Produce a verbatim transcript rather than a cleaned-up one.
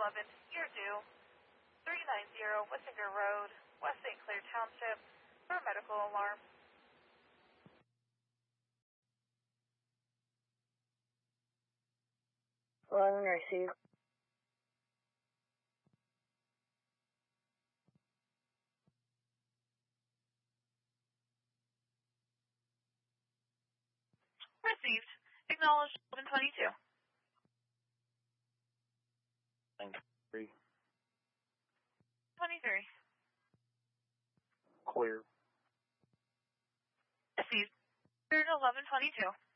eleven, you're due. three ninety Wissinger Road, West Saint Clair Township, for a medical alarm. eleven received. Received. Acknowledged eleven twenty-two. twenty-three. twenty-three. Clear. Received. Cleared eleven twenty-two.